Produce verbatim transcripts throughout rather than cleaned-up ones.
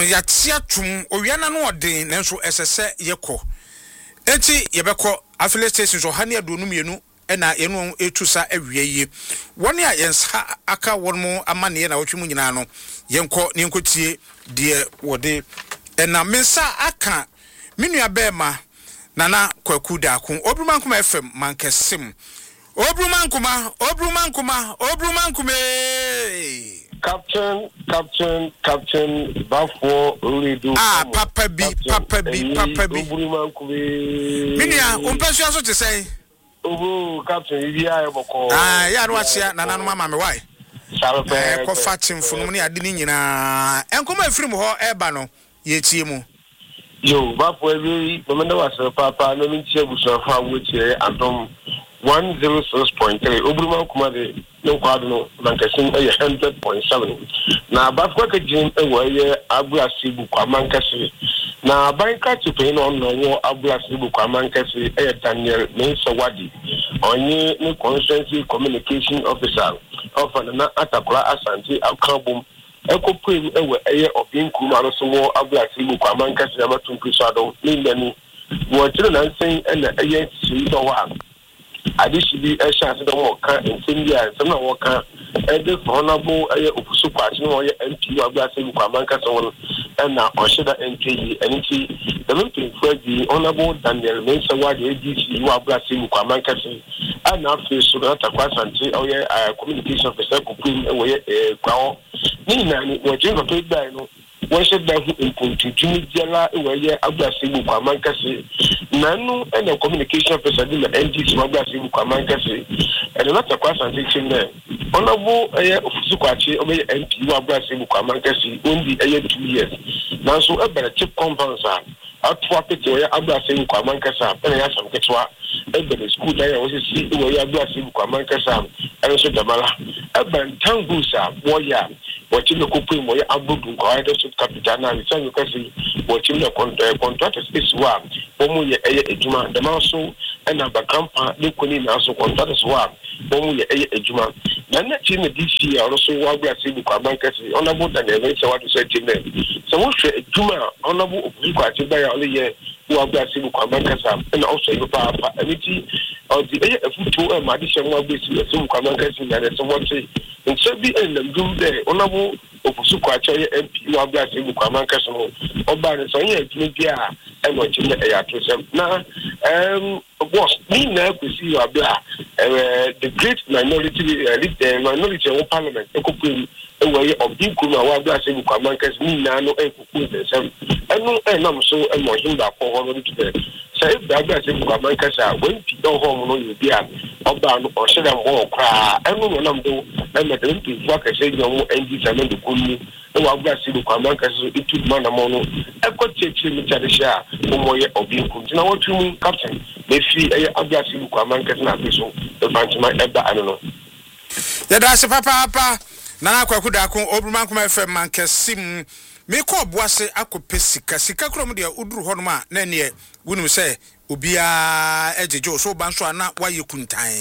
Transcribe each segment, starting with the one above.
yatia tum owiana no odin nanso esese yekọ enti yebekọ affiliate stations o hane adonu mienu ena yenu etusa awieye woni a yensa aka wonmo amane na wotwe mu nyina no yenko ne nkotie de wode ena mensa aka minua bema nana kwaku da kun Obruma Nkuma F M mankesem Obruma Nkuma Obruma Nkuma Obruma Nkuma Captain, Captain, Captain, Bafo, Uridu. Ah, Papa B, Papa B, Papa B. Minia, umpesu aso te say. Oh, Captain, Ibia Boko. Ah, ya rwasia na nanu mama me why. Salpe. Ko fatim funu ni ade ni nyina. Enkoma afrim ho eba no ye tie mu. Yo, Bafo ebi, momenda wasa papa no mi tie buso fa wotie adom one oh six point three. Obruma Nkuma de no kwado no mankesem e one hundred point seven. Na Bafo ka jin e wo ye Abuasi bu kwa mankese. Na banka tupe no no wo Abuasi bu kwa mankese e Daniel Mensawadi. Onye ni constituency communication officer of na Atakura Asante Akabum. Eko prim e wo e Obinku ma so wo Abuasi bu kwa mankese abatum pisado ni ndani. Wo tire na nsen e na e si do wa. Additionally, a chance to walk in India, some walk and the honorable Opusu Party or M P of Blassing Kwamanka and now Oshida N K and the looking for the honorable Daniel Mensawa, the A D C, you are Blassing Kwamanka and now face Sonata Kwasanti or a communication officer who away a crown. Nina, what you paid by one should be in continue Jella, where you are Blassing Kwamanka. Nanu and the communication officer in the N T C Mabasi Kwamankasi and another question section there. Honorable Ofusukwachi obey N P Mabasi Kwamankasi only a year two years. Now so a better chip compounds are out to a to Abasi Kwamankasa and I have some Ketwa. Every school there was a see where Abasi Kwamankasa and also Damala. Urban Tangusa, warrior. Watching the couple more Abu Bukaida Capitana, return you can see watching the contractors is one. Bomu ye eye ejuma the maso and aba grandpa de koni na so contractors one. Bomu ye eye ejuma. Na na team this year also wa gba se bu kwa bank say honorable than the say what to say team. So what ejuma honorable obu kwa te buy only ye wa gba se bu kwa bank say and also you pa pa everything or the eye afuto e ma de se wa gba se bu kwa bank say na so what say in so be in the do there honorable Opusu kwa cha ye M P wa gba se bu kwa bank say oba ne so ye tumi bia and what you now, um, was me now to see your blah, the great minority, uh, minority of parliament, a couple away of big Kuma, while blessing Kwamankas, me now, no, and no, and I'm so, and more him back for already today. Say, blessing Kwamankas, when people home, no, you be up, or sit and walk, cry, and no one of them, and the empty work, I say, no, and this and the Kumi. No, I'm glad to come back as it took Manamono. I could take him to the share for more of being good. Now, what you mean, Captain? They see a glass of Kwamankas now, so the bunch of my head, I don't know. That's a papa, Nana Kwakudako, Obruma Nkuma F M Mankesim. Me call Boise, I could pessica, Sikakromedia, Udru Honma, Nene, wouldn't say, Ubia Edjo, so Banswa, not why you couldn't time.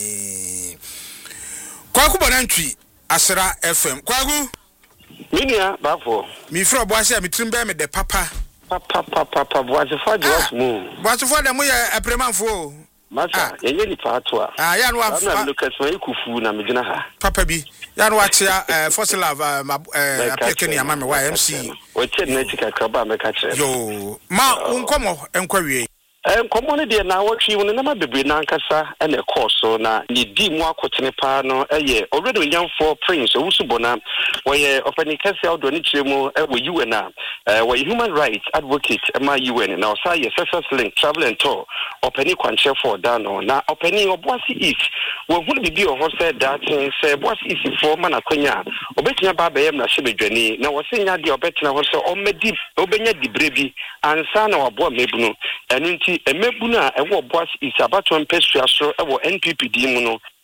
Kwakubanantri, Asera F M. Kwagu? Minia Bafo. Me from Boise, me trimbe me de papa. Papa, papa, papa, Boise for just move. Boise for them, we are a preman. Masa, yenye fatwa. Ah, ya no afa. Lucas wa ikufu na mejina ha. Papa bi. Ya no atia eh fossil love eh apekeni amame Y M C. O che na tika kraba meka kire. Yo, ma unkomo enkwawie. Eh nkomo ne de na wotwi won na ma bebre na nkasa e na course na ni di mu akotene pa no eye already nyamfo prince owusubona woye ofanikase awdo ni kiremu e wo U N na eh wo human rights advocate e ma U N na osa ye success link travel and tour opani kwanche for dano na opani Obuasi East wo hu bibi o ho say that say Obuasi East for mana kwanya obetia ba ba yem na hyebedwani na wo senya de obetina ho so omedi obenya dibrebi ansa na wabo mebunu enu nti emebunu a ewo Obuasi East abato mpesua so ewo N P P D mu no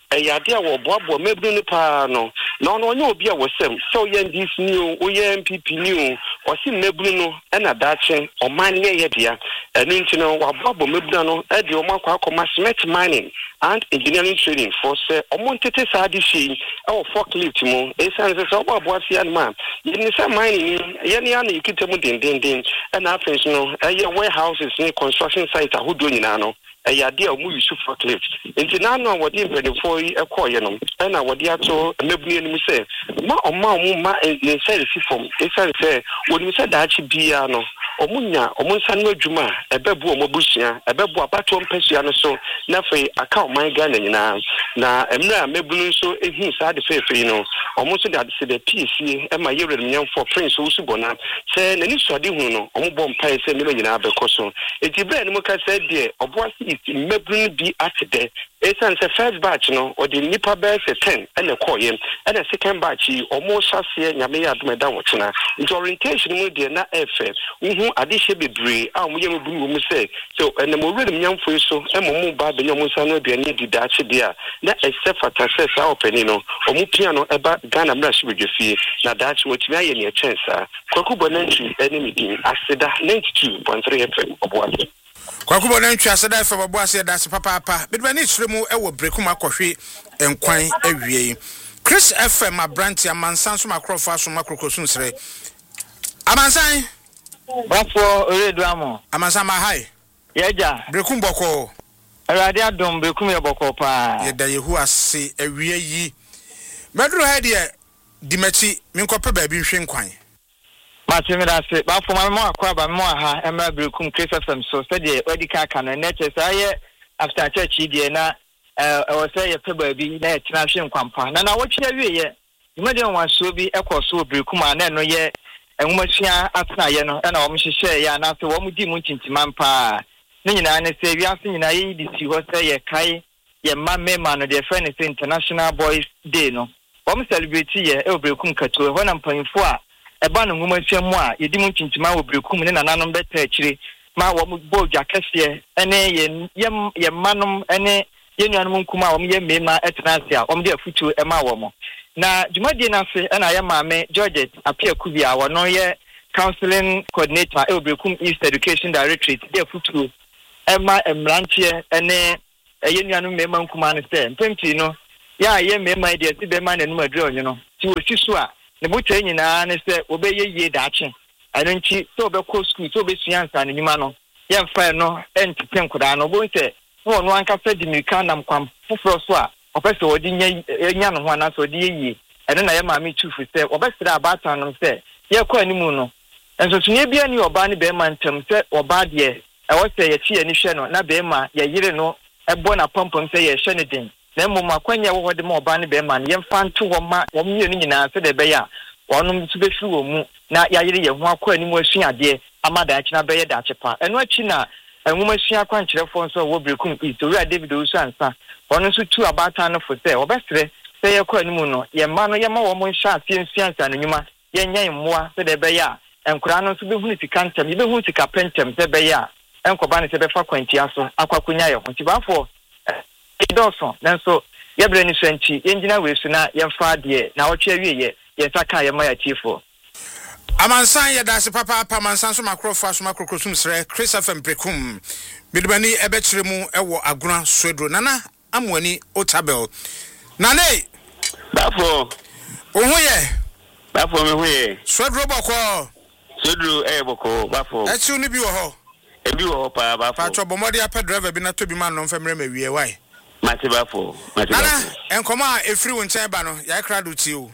Eyadia wo boabo mebru ne pa no no no onye obi a wosem so ye this new o ye M P P new o si mebru no e na dache o man ye ye dia eni nti no wa boabo mebru no e de o makwa akoma cement mining and engineering trading for say o montete sa di shi e o forklift mu e san se so boabo asia ma ye ni sa mining ye ni ana ikitemu den den den e na afenso no e ye warehouses ni construction site ahodo nyina no Eyadia umu Yusuf forklift. Inti nano wadi impedifo yi ekoye no. Ena wadi ato mebuni ni mise. Ma oma umu ma nse sifom. Esa nse wadi mise dachi biya no. Omunya omunsa no adwuma ebebu omobusia ebebu abato mpesua no so na fe aka oman Ghana nyina na emra mebunu so ehi sa de fefe no omunso de ade de P C e ma yere nyam for prince usubona se nani sode hu no ombo mpai se me nyina abekoso eti bre ni muka se de oboasi mebunu bi atede esan se first batch no or the nipa base ten and the koye and the second batch omo sase nyame ya adumeda wotena into orientation mu de na efe uhu adihye bebre a mo yem bu mu se so and mo ready nyamfo so e mo mu ba be nyam nsa no aduane di dache dia na except for success a openi no omo pia no eba Ghana mrash bedwefie na dache wotimi aye ne chance a kwaku bonantri enemy din aseda ninety-two point three F M oboase Kwakubo na ntwa aseda efa babo ase dase papa papa bedwani tsiremu ewo brekum akohwe enkwan awie Chris F M abranti amansan so makrofo aso makrokosun sere amansan bafo oreduamo amansan ma hai yeja brekum boko erade adom brekum ye boko pa yeda yehu ase awie yi medro ha de dimachi minkope ba bi hwe nkwan Matimi da se ba fo ma mo akwa ba mo aha emra brekum Chris F M so said ye wadika ka no nature say after church die na eh o say ye peba bi na ye tena hwe nkwampa na na wotwe awie ye imagine wan so bi ekoso brekum ana no ye enwumasua atena ye no na wo mhyehyɛ ye na so wo mudi mu ntintima mpa ne nyina ne se wi ase nyina ye di si ho say ye kai ye ma mema no de friend say International Boys Day no wo m celebrate ye e brekum kato ho na mpanfo a eba no nguma hwɛ mu a yedi mu ntintima wo brekum ne nananom beta akire ma wo mu bo dwa kɛseɛ ene ye ye manom ene ye nuanom nkuma wo ye mema etena ase a wo de afutuo ema wo mo na dwumadi na se ena ye maame Georgette Apia Kubia wo no ye counseling coordinator e brekum East Education Directorate de afutuo ema emrantie ene ye nuanom mema nkuma ne se mpemti no ya ye mema de ati be ma na num adru onyo no ti wo si so a ne botwe nyina ne se obeye ye daache ano nchi so obekọ school so obesuya nsa ne nyuma no ye mfa no entipe nkoda no bo nse no no anka fa di mirika nam kwam foforo so a opese odi nya nya no ho ana so odi ye ene na ye maame chufu se obesere abata no se ye kọ animu no enso tunye bia ni oba ne be ma ntem se oba de e wo se ye chi ani hwe no na be ma ye yire no ebo na pompom se ye hwe ne den na mmom akwanya wo hode ma oba ne be ma ye mfa nto wo ma wo mie no nyina se de be ya wonum tu be fi wo mu na ya yire ye ho akọ animu asua ade amada akina be ye da chepa eno achi na enwuma asua kwankyerefo nso wo brekum Victoria David Osu ansa wono nso tu abata no fo se obesere se ye kọ animu no ye ma no ye ma wo mo hya afianfia nsa no nyuma ye nyan mmoa se de be ya enkura no nso be hu tika ntem ye be hu tika pentem se be ya enkoba ne se be fa kwantia so akwakunya ye ho tibafo Idolson nanso yebre ni swanti engineer we su na yemfa de na wotwe awie ye yensaka ye ma ya chiefo amansan ye dase papa papa amansan so makrofo so makrokosum sere Chris F M brekum bidbani ebekiremu ewo aguna swedro nana amwani otabel nane bafo ohoye bafo me hoye swedro boko swedro eh boko bafo echi uni bi wo ho ebi wo pa bafo pa cho bomodi apɛ driver bi na to bi man no mfemre ma wie why mate bafo mate bafo nana enkoma efri wo nchen ba no ya krado ti o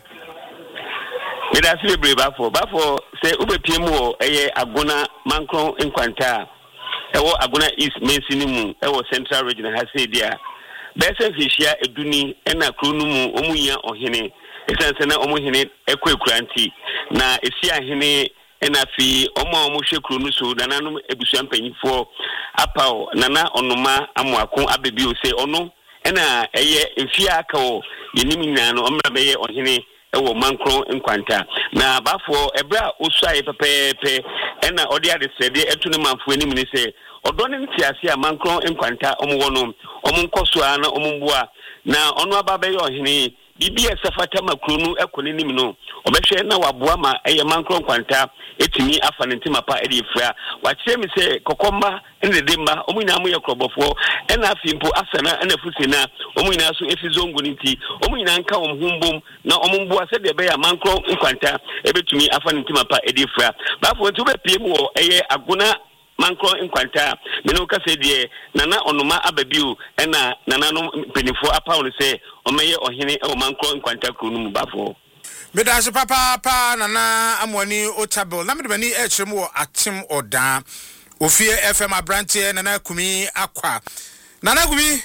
me da se bebre bafo bafo se ubepie mu wo eye agona mankron enkwanta ewo agona east mensini mu ewo central region ha se dia bese fishia eduni ena kronu mu omunya ohene esense na omuhene ekwekuranti na esi ahene ena fi omo omo hwe kronu so nananum ebusuan panyifo apao nana onoma amoako abebi o se ono ena eye mfia aka o yenim nyina no omra beye ohene ewo mankron enkwanta na bafo ebra osuaye pepepe ena odi ade sede etu ne manfo anim ni se odo ne ntiase a mankron nkwanta omo wono omo nkoso ana omo mboa na ono aba be yo hene bibi esafata makro nu ekone nim no obehwe na waboa ma eye mankron kwanta etimi afa ne ntima pa ede fra wa kire mi se kokomba ene demba omo nyina mo ye krobofo ena afimpo asana ena fusina omo nyina so efizongo nti omo nyina nka om humbom na omo mboa se de be ya mankron nkwanta ebetumi afa ne ntima pa ede fra ba fo nti be pie mu eye agona mankro nkwanta me no ka se die nana onoma ababiu ena nana no penifo apawo se omeye ohene e mankro nkwanta kru no bafo me da se papa pa nana amwani otabel na me de bani e kyerem wo atem odan ofie F M abrantie nana kumi akwa nana kumi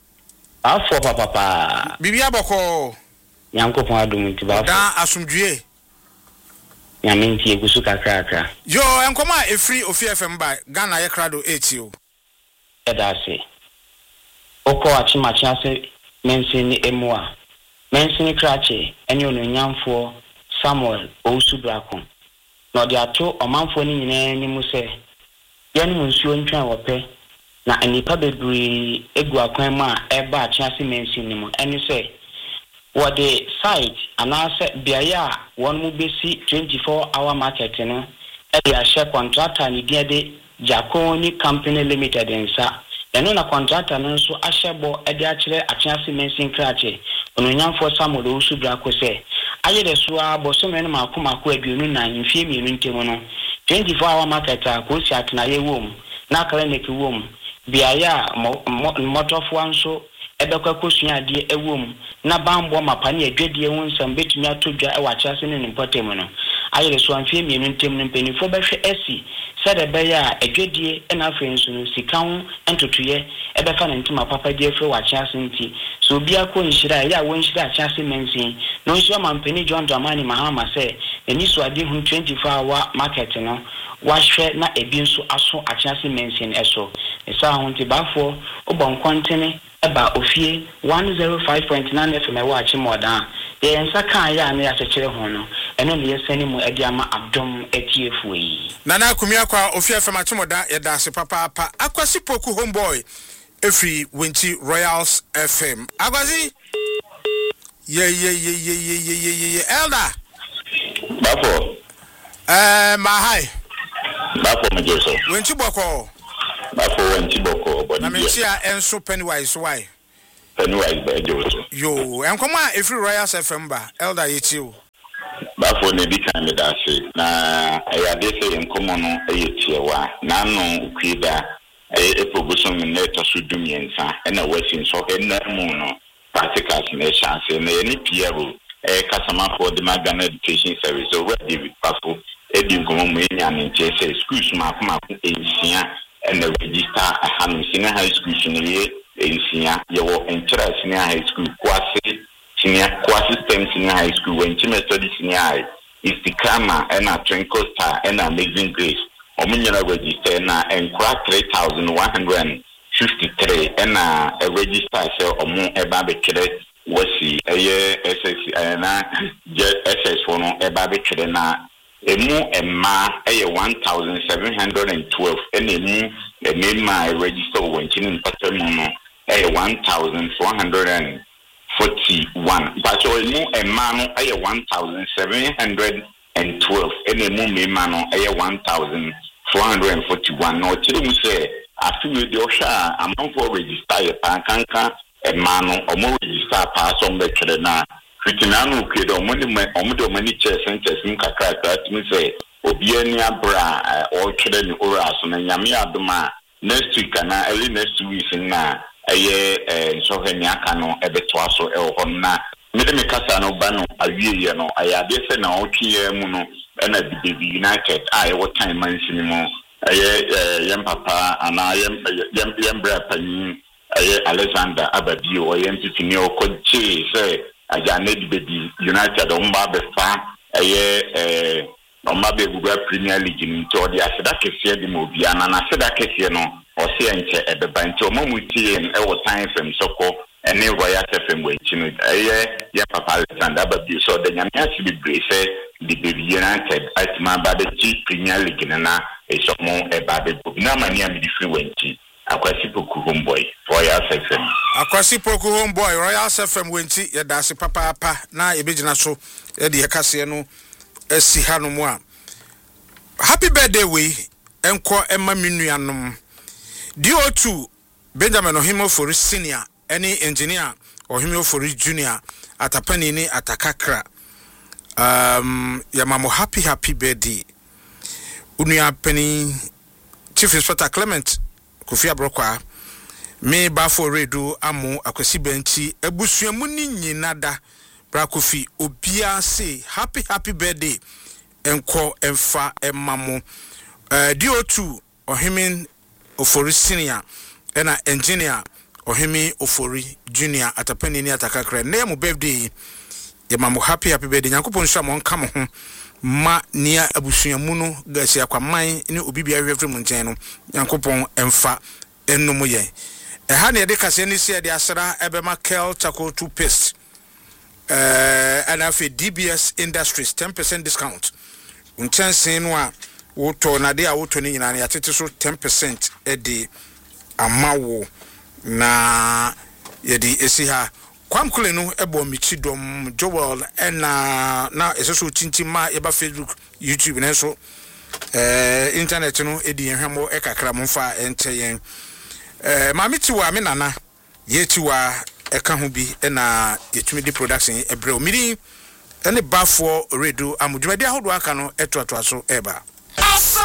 afo papa pa bibia boko nyankopon adum nti bafo da asumdue nyamenti egusu kakaka yo enkoma efri ofie F M ba Ghana ye krado etio edase oko achimachi ase mensini emwa mensini krache eni ononyamfo Samuel Ousubrako no de ato omanfo ni nyina ni mu se yanu munsuo ntwan wope na anipa bebre egu akwan ma eba achiase mensini mu eni se what the site and asset biaya one mu besi twenty-four hour market no e ya share contractor ni dia de Jaconi Company Limited nsa eno na contractor no so ahyebo e de akire achiase mensin krache ononyamfo Samuel Ousubrako se aye de so abosome no makomako abionu na mfie mienu ntemu no twenty-four hour market a ko si atena ye wom na clinic wom biaya motofo anso ebekwa kosua ade ewom na bambo mapane adwedie ho nsam betumi atodwa e wakyase ne nipotem no ayere so amfie mienu ntem no mpanifo behwe asi sede beya adwedie e na afensu no sika ho entotoye ebefa ne ntima papa die fre wakyase nti so obi akọ nhira ya wo nhira akyase mensin no nso mampani John Dramani Mahama se eni so ade hu twenty-four hour market no wahwe na ebi nso aso akyase mensin eso esa ho nti bafo obon kwantene eba ofie one oh five point nine F M e wa chimoda ye nsa kan ya na ya chekere ho no eno ne yesani mu ediama abdom etiefu yi nana kumia kwa ofie F M achimoda ye da se papa pa akwasi poku homeboy efri Winchi Royals F M agwazi ye ye ye ye ye ye ye ye elder bafo eh ma hai bafo mejeso Winchi boko bafo Winchi boko body na mentia enso Pennywise why Pennywise ba ejoso yo enkoma efri Royals F M ba elder yetio bafo ne di kan me da se na ayade se enkomo no eyetie wa na no kwida e promotion ne to sudum yensa na wasin so na mu no particles na chance na any piero e customer for the Ghana Education Service so where David bafo e di nkomo mu enya ne nche schools ma kuma ensia and register a Hanu Senior High School Senior Ensia, your entire senior high school, quasi senior quasi STEM senior high school, when Chima study senior high is the Kama and a Twinkle Star and Amazing Grace. Omunyana register na and crack three thousand one hundred fifty three and a register so omu eba bekere wasi a year S S and S S one eba bekere na. Emu emma eye one thousand seven hundred twelve and emu emma register when chinin patemu eye one thousand four hundred forty-one but so emu emma no eye one thousand seven hundred twelve and emu emma no eye one thousand four hundred forty-one no chiri mu say afi we de ohwa amount for register ye pankanka emma no omo register pa so mbe twere na Fitinanu kedo omuni omudo mani che sentence nkakra atimi se obiani abra o twede ni ora so na nyame adoma next week na early next week na eye so hani aka no ebeto aso e ho na mede me kasa no ba no awie ye no ayade se na otwe mu no na Bibi United a e what time man sinimo eye yem papa ana yem yem yem bra pani eye Alexander Abadi o yem titini o koje se Ajane Bibi United on ba be fa eye eh on ba be Google Premier League ni to dia seda kese di mo bia na na seda kese no o se enche e be ba nti o mamutie e wo time fam soko ene Royal F M we chino eye ya papa Alexander Babi so de nyame asi bi brese di Bibi United atima ba de Premier League na esomo ebabe na mani am di free wenti akwasi poku homeboy Royal S F M akwasi poku homeboy Royal S F M wenti ye dase papa papa na ebegina so ye de yakase no asi hanom a happy birthday we enko emma menuanom D O two Benjamin Ohimofori senior any engineer Ohimofori junior atapani ni atakakra um yamamo happy happy birthday unua pani Chief Inspector Clement Kofi Abrokwa me bafo redu amu akwasi benchi ebusuamu ni nyinada bra Kofi obia say happy happy birthday enko emfa emamo uh, D O two Ohimin Ofori senior ena engineer Ohimi Ofori junior atapani ni atakakra na mu birthday yamamo happy happy birthday nyankopon sha mo nka mo ho ma nia abusuamu no gasi akwaman ni obibia hwefre mu nchen no nyankopon emfa enum ye e ha na ye de kase ni se de asra ebema Kel Charcoal toothpaste eh and afi D B S Industries ten percent discount unchansen no a woto na de a woto ni nyina na yatete so ten percent e de amawo na ye di esi ha kwamkule no ebo michidom Joel na na esoso chinchima eba Facebook YouTube na so eh internet no edi ehwemo e kakra momfa encheyen eh mamiti wa me nana yeti wa eka ho bi na yetumi di production ebre omiri ene bafo redo amudwumadi ahodo aka no etoatoa so eba